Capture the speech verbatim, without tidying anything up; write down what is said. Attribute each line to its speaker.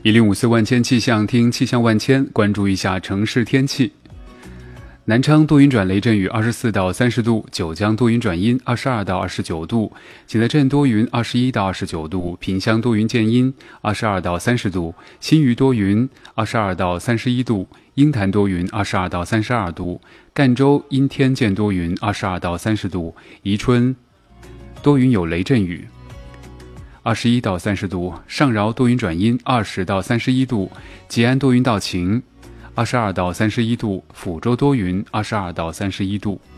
Speaker 1: 一零五四万千气象，听气象万千，关注一下城市天气。南昌多云转雷阵雨，二十四到三十度；九江多云转阴，二十二到二十九度；景德镇多云，二十一到二十九度；萍乡多云见阴，二十二到三十度；新余多云，二十二到三十一度；鹰潭多云，二十二到三十二度；赣州阴天见多云，二十二到三十度；宜春多云有雷阵雨，二十一到三十度；上饶多云转阴，二十到三十一度；吉安多云到晴，二十二到三十一度；抚州多云，二十二到三十一度。